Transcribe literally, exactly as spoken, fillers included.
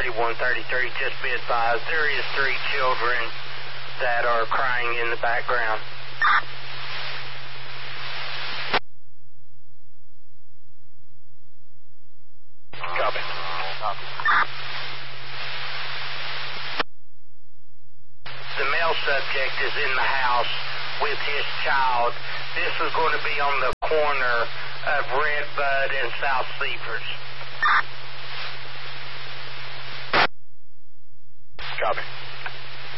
thirty-one thirty-three, just be advised, there is three children that are crying in the background. Copy. Copy. The male subject is in the house with his child. This is going to be on the corner of Redbud and South Seaford. Copy.